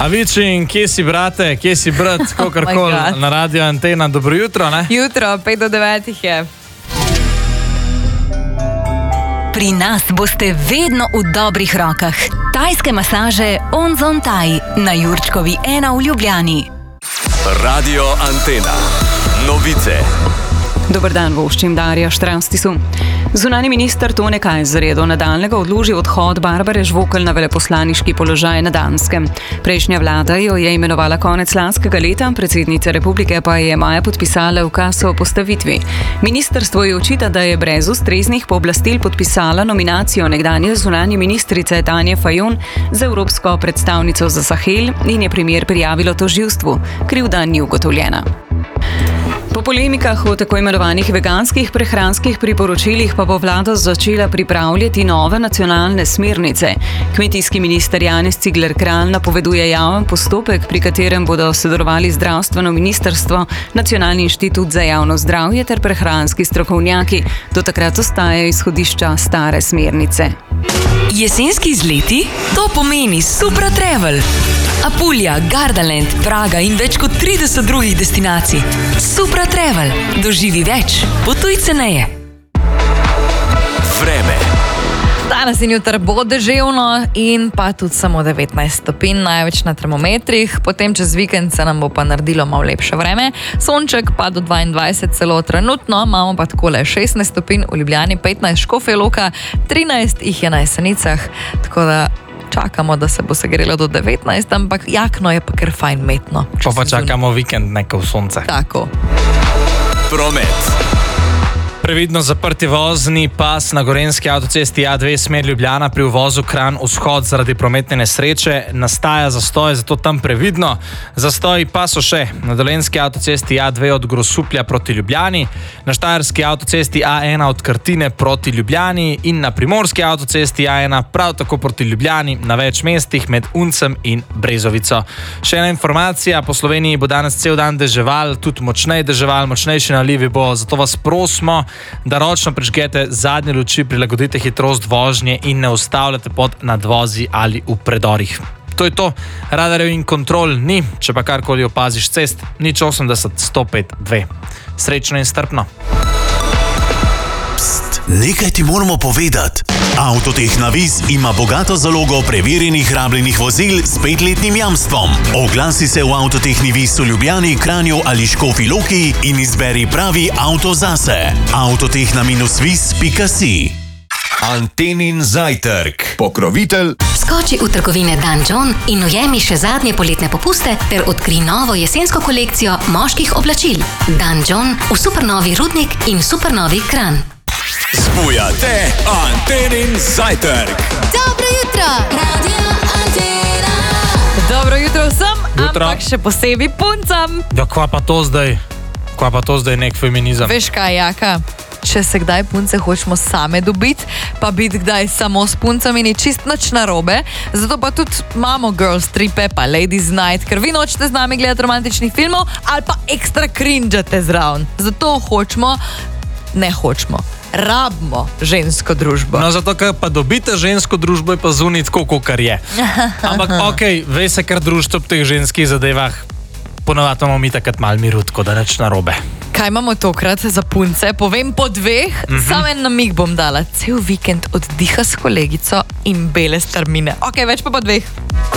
Avičin, kje si brate, kje si brat, kakorkoli na Radio Antena. Dobro jutro, ne? Jutro, 5 do 9 je. Pri nas boste vedno v dobrih rokah. Tajske masaže Onzon Thai na Jurčkovi 1 v Ljubljani. Radio Antena. Novice. Dober dan, voščim Darja Štravstisu. Zunani minister Tone Kajzer je do nadaljnjega odložil odhod Barbare Žvokelj na veleposlaniški položaj na Danskem. Prejšnja vlada jo je imenovala konec lanskega leta, predsednica republike pa je maja podpisala ukaz o postavitvi. Ministrstvo je očita, da je brez ustreznih pooblastil podpisala nominacijo nekdanje zunanje ministrice Tanje Fajon za evropsko predstavnico za Sahel in je primer prijavilo tožilstvu. Krivda ni ugotovljena. Po polemikah o tako imenovanih veganskih prehranskih priporočilih pa bo vlada začela pripravljati nove nacionalne smernice. Kmetijski minister Janez Cigler Kralj napoveduje javen postopek, pri katerem bodo sodelovali zdravstveno ministrstvo, Nacionalni inštitut za javno zdravje ter prehranski strokovnjaki. Do takrat ostajajo izhodišča stare smernice. Jesenski izleti? To pomeni Supra Travel. Apulja, Gardaland, Praga in več kot 30 drugih destinacij. Supra Travel. Doživi več. Potuj ceneje. Vreme. Danes in jutri bo deževno in pa tudi samo 19 stopinj, največ na termometrih. Potem čez vikend se nam bo pa naredilo malo lepše vreme. Sonček pa do 22 celo trenutno, imamo pa takole 16 stopinj v Ljubljani, 15 Škofja Loka, 13 jih je na Jesenicah, tako da čakamo, da se bo segrelo do 19, ampak jakno je pa kar fajn metno. Pa čakamo vikend neko sonce. Tako. Promet. Previdno zaprti vozni pas na Gorenjski avtocesti A2 smer Ljubljana pri uvozu Kranj vzhod zaradi prometne nesreče. Nastaja zastoj, zato tam previdno. Zastoji pa so še na Dolenjski avtocesti A2 od Grosuplja proti Ljubljani, na Štajerski avtocesti A1 od Krtine proti Ljubljani in na Primorski avtocesti A1 prav tako proti Ljubljani na več mestih med Uncem in Brezovico. Še ena informacija, po Sloveniji bo danes cel dan deževal, tudi močnej deževal, močnejši nalivi bo, zato vas prosimo, da ročno prižgete zadnje luči, prilagodite hitrost vožnje in ne ustavljate pod nadvozi ali v predorih. To je to, radarjev in kontrol ni, če pa karkoli opaziš cest, nič 80 105 2. Srečno in strpno. Pst, nekaj ti moramo povedati. Avtotehna Viz ima bogato zalogo preverjenih rabljenih vozil s 5-letnim jamstvom. Oglasi se v Avtotehni Viz v Ljubljani, Kranju ali Škofji Loki in izberi pravi avto zase. Avtotehna-viz.si. Antenin zajtrk. Pokrovitelj. Skoči v trgovine Dan John in ujemi še zadnje poletne popuste ter odkri novo jesensko kolekcijo moških oblačil. Dan John v supernovi Rudnik in supernovi Kranj. Zbujate Antenin zajtrk. Dobro jutro! Radio Antena. Dobro jutro vsem, Jutro. ampak še posebej puncam. Ja, kva pa to zdaj? Kva pa to zdaj nek feminizem? Veš kaj, Jaka? Če se kdaj punce hočemo same dobiti, pa biti kdaj samo s puncami, ni čist nič narobe. Zato pa tudi imamo girls tripe, pa ladies night, ker vi nočete z nami gledati romantičnih filmov ali pa ekstra cringeate zraven. Zato rabimo žensko družbo. No, zato, ker pa dobite žensko družbo, je pa zunaj tako, kakor je. Ampak okej, ve se, kar društvo v teh ženskih zadevah, ponovadi imamo mi takrat malo miru, tako da nič narobe. Kaj imamo tokrat za punce? Povem po dveh, samo en namig bom dala. Cel vikend oddiha s kolegico in bele strmine. Okej, več pa po dveh.